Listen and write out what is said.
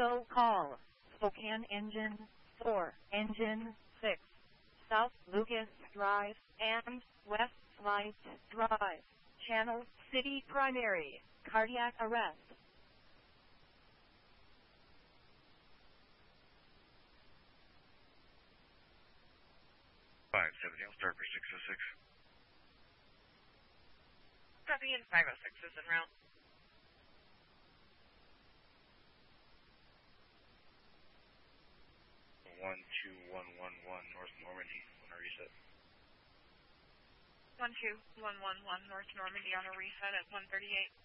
Cargo call. Spokane Engine 4, Engine 6, South Lucas Drive and West Flight Drive. Channel City Primary. Cardiac arrest. 570, I'll start for 606. Copy, and 506 is en route. 12111 North Normandy on a reset. 12111 North Normandy on a reset at 138.